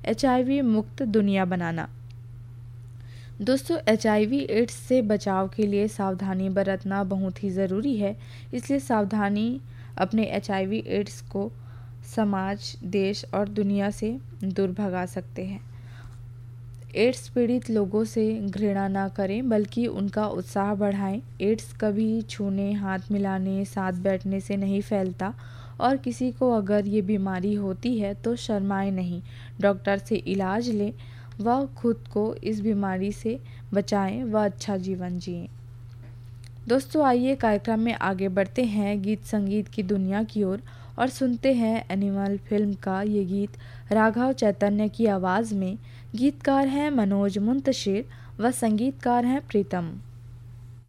HIV मुक्त दुनिया बनाना। दोस्तों, HIV एड्स से बचाव के लिए सावधानी बरतना बहुत ही ज़रूरी है। इसलिए सावधानी अपने HIV एड्स को समाज, देश और दुनिया से दूर भगा सकते हैं। एड्स पीड़ित लोगों से घृणा ना करें, बल्कि उनका उत्साह बढ़ाएं। एड्स कभी छूने, हाथ मिलाने, साथ बैठने से नहीं फैलता और किसी को अगर ये बीमारी होती है तो शर्माएं नहीं, डॉक्टर से इलाज लें व खुद को इस बीमारी से बचाएं व अच्छा जीवन जिएं। दोस्तों, आइए कार्यक्रम में आगे बढ़ते हैं गीत संगीत की दुनिया की ओर और सुनते हैं एनिमल फिल्म का ये गीत राघव चैतन्य की आवाज़ में। गीतकार हैं मनोज मुंतशिर व संगीतकार हैं प्रीतम।